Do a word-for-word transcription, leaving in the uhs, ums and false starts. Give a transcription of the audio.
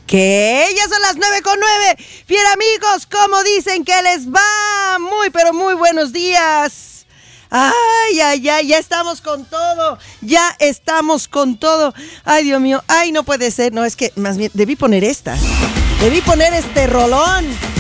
¿Qué? Ya son las nueve con nueve. Fiel amigos, ¿cómo dicen que les va? Muy, pero muy buenos días. Ay, ay, ay, ya estamos con todo. Ya estamos con todo. Ay, Dios mío. Ay, no puede ser. No, es que más bien debí poner esta. Debí poner este rolón.